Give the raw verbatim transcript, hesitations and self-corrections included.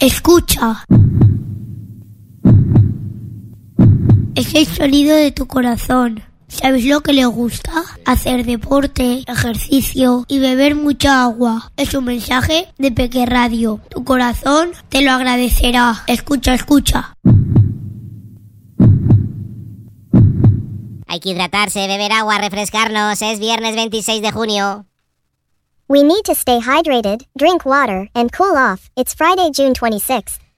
Escucha. Es el sonido de tu corazón. ¿Sabes lo que le gusta? Hacer deporte, ejercicio y beber mucha agua. Es un mensaje de Peque Radio. Tu corazón te lo agradecerá. Escucha, escucha. Hay que hidratarse, beber agua, refrescarnos. Es viernes veintiséis de junio. We need to stay hydrated, drink water, and cool off. It's Friday, June twenty-sixth.